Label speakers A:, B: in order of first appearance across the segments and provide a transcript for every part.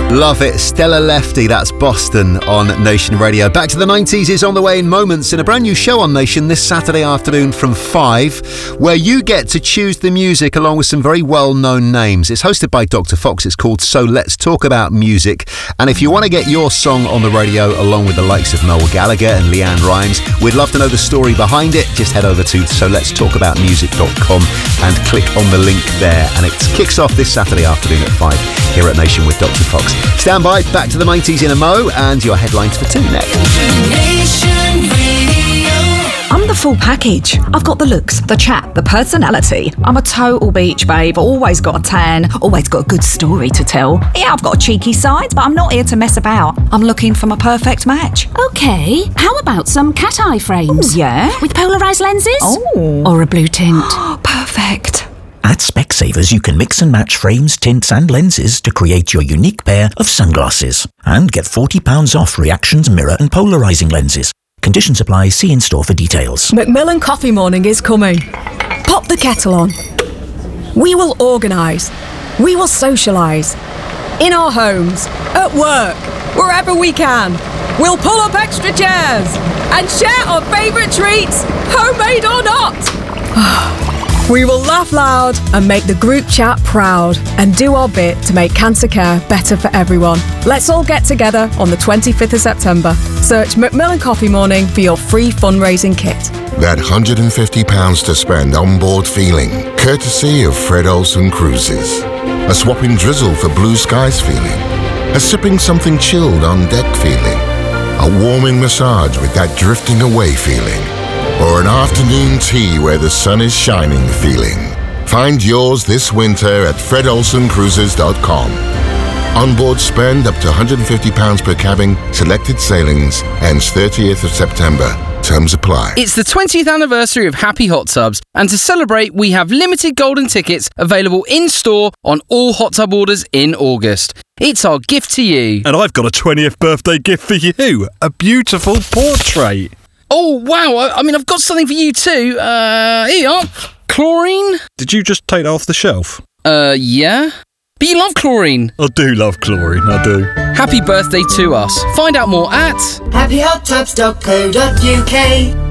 A: Love it. Stella Lefty, that's Boston on Nation Radio. Back to the 90s is on the way in moments in a brand new show on Nation this Saturday afternoon from 5, where you get to choose the music along with some very well-known names. It's hosted by Dr. Fox. It's called So Let's Talk About Music. And if you want to get your song on the radio along with the likes of Noel Gallagher and Leanne Rimes, we'd love to know the story behind it. Just head over to solet'stalkaboutmusic.com and click on the link there. And it kicks off this Saturday afternoon at 5 here at Nation with Dr. Fox. Stand by, back to the 90s in a mo, and your headlines for 2 next.
B: I'm the full package. I've got the looks, the chat, the personality. I'm a total beach babe, always got a tan, always got a good story to tell. Yeah, I've got a cheeky side, but I'm not here to mess about. I'm looking for my perfect match.
C: Okay, how about some cat eye frames?
B: Ooh, yeah?
C: With polarised lenses?
B: Oh.
C: Or a blue tint?
B: Perfect.
D: At Specsavers, you can mix and match frames, tints and lenses to create your unique pair of sunglasses. And get £40 off Reactions mirror and polarising lenses. Conditions apply. See in store for details.
E: Macmillan Coffee Morning is coming. Pop the kettle on. We will organise. We will socialise. In our homes, at work, wherever we can. We'll pull up extra chairs and share our favourite treats, homemade or not. We will laugh loud and make the group chat proud and do our bit to make cancer care better for everyone. Let's all get together on the 25th of September. Search Macmillan Coffee Morning for your free fundraising kit.
F: That £150 to spend on board feeling, courtesy of Fred Olsen Cruises. A swapping drizzle for blue skies feeling. A sipping something chilled on deck feeling. A warming massage with that drifting away feeling. Or an afternoon tea where the sun is shining feeling. Find yours this winter at fredolsencruises.com. Onboard spend up to £150 per cabin, selected sailings, ends 30th of September. Terms apply.
G: It's the 20th anniversary of Happy Hot Tubs, and to celebrate, we have limited golden tickets available in-store on all hot tub orders in August. It's our gift to you.
H: And I've got a 20th birthday gift for you. A beautiful portrait.
G: Oh, wow. I mean, I've got something for you too. Here you are. Chlorine?
H: Did you just take that off the shelf?
G: Yeah. But you love chlorine.
H: I do love chlorine, I do.
G: Happy birthday to us. Find out more at
I: happyhottubs.co.uk.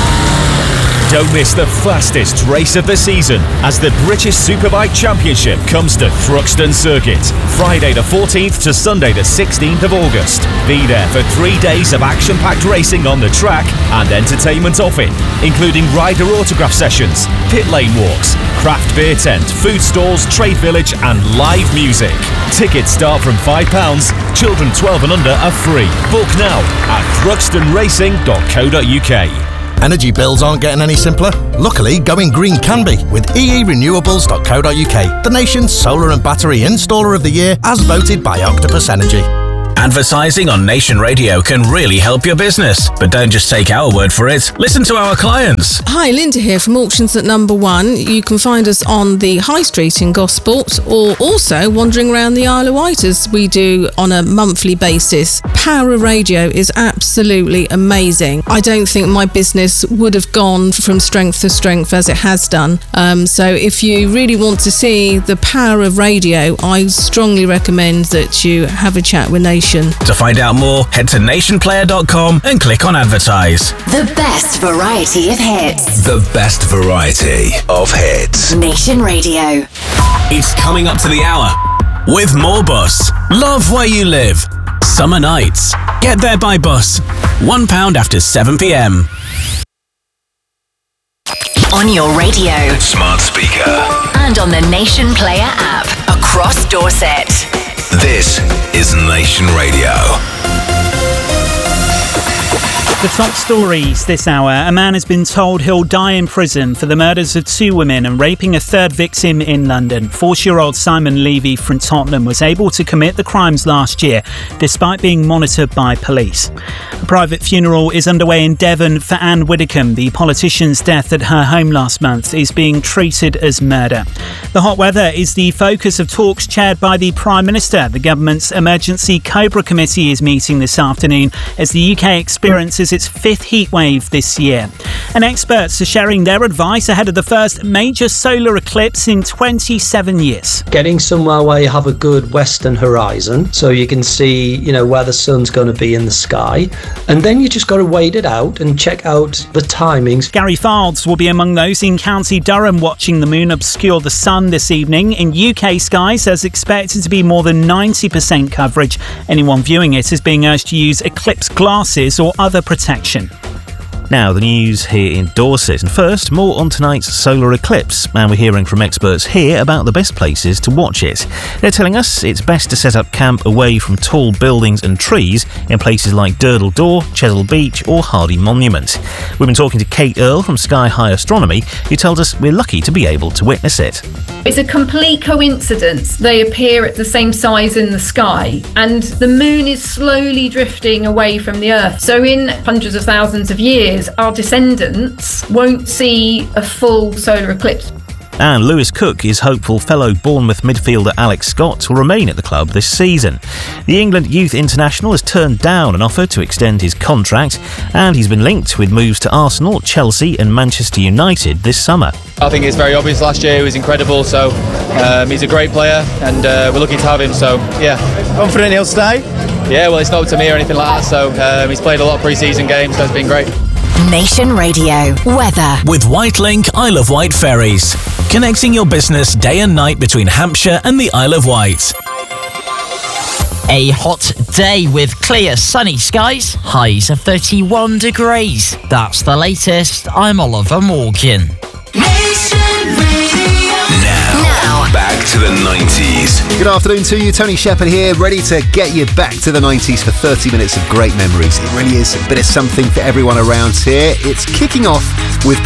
J: Don't miss the fastest race of the season as the British Superbike Championship comes to Thruxton Circuit, Friday the 14th to Sunday the 16th of August. Be there for 3 days of action-packed racing on the track and entertainment off it, including rider autograph sessions, pit lane walks, craft beer tent, food stalls, trade village and live music. Tickets start from £5. Children 12 and under are free. Book now at thruxtonracing.co.uk.
K: Energy bills aren't getting any simpler. Luckily, going green can be with eerenewables.co.uk, the nation's solar and battery installer of the year as voted by Octopus Energy.
L: Advertising on Nation Radio can really help your business. But don't just take our word for it. Listen to our clients.
M: Hi, Linda here from Auctions at Number One. You can find us on the High Street in Gosport or also wandering around the Isle of Wight as we do on a monthly basis. Power of radio is absolutely amazing. I don't think my business would have gone from strength to strength as it has done. So if you really want to see the power of radio, I strongly recommend that you have a chat with Nation.
L: To find out more, head to nationplayer.com and click on advertise.
N: The best variety of hits.
O: The best variety of hits.
N: Nation Radio.
L: It's coming up to the hour with more bus. Love where you live. Summer nights. Get there by bus. £1 after 7 p.m.
N: On your radio.
O: Smart speaker.
N: And on the Nation Player app. Across Dorset.
O: This is Nation Radio.
P: The top stories this hour. A man has been told he'll die in prison for the murders of 2 women and raping a 3rd victim in London. 40-year-old Simon Levy from Tottenham was able to commit the crimes last year, despite being monitored by police. A private funeral is underway in Devon for Anne Widdecombe. The politician's death at her home last month is being treated as murder. The hot weather is the focus of talks chaired by the Prime Minister. The government's Emergency Cobra Committee is meeting this afternoon as the UK experiences enters its 5th heatwave this year. And experts are sharing their advice ahead of the first major solar eclipse in 27 years.
I: Getting somewhere where you have a good western horizon, so you can see, where the sun's going to be in the sky. And then you just got to wait it out and check out the timings.
P: Gary Fards will be among those in County Durham watching the moon obscure the sun this evening. In UK skies, there's expected to be more than 90% coverage. Anyone viewing it is being urged to use eclipse glasses or other protection.
Q: Now, the news here in Dorset. And first, more on tonight's solar eclipse. And we're hearing from experts here about the best places to watch it. They're telling us it's best to set up camp away from tall buildings and trees in places like Durdle Door, Chesil Beach or Hardy Monument. We've been talking to Kate Earle from Sky High Astronomy, who tells us we're lucky to be able to witness it.
R: It's a complete coincidence. They appear at the same size in the sky, and the moon is slowly drifting away from the Earth. So in hundreds of thousands of years, our descendants won't see a full solar eclipse.
Q: And Lewis Cook is hopeful fellow Bournemouth midfielder Alex Scott will remain at the club this season. The England Youth International has turned down an offer to extend his contract, and he's been linked with moves to Arsenal, Chelsea and Manchester United this summer.
S: I think it's very obvious. Last year he was incredible, so he's a great player and we're lucky to have him, so yeah.
T: Confident he'll stay?
S: Yeah, well, it's not up to me or anything like that, so he's played a lot of pre-season games, so it's been great.
N: Nation Radio weather
L: with Whitelink Isle of Wight ferries, connecting your business day and night between Hampshire and the Isle of Wight.
U: A hot day with clear sunny skies, highs of 31 degrees. That's the latest. I'm Oliver Morgan.
O: Now, back to the 90s.
A: Good afternoon to you, Tony Shepherd here, ready to get you back to the 90s for 30 minutes of great memories. It really is a bit of something for everyone around here. It's kicking off with